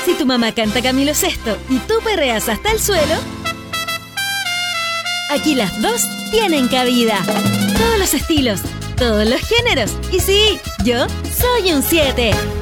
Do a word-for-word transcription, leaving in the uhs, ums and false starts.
Si tu mamá canta Camilo Sesto y tú perreas hasta el suelo, aquí las dos tienen cabida. Todos los estilos, todos los géneros. Y sí, yo soy un siete.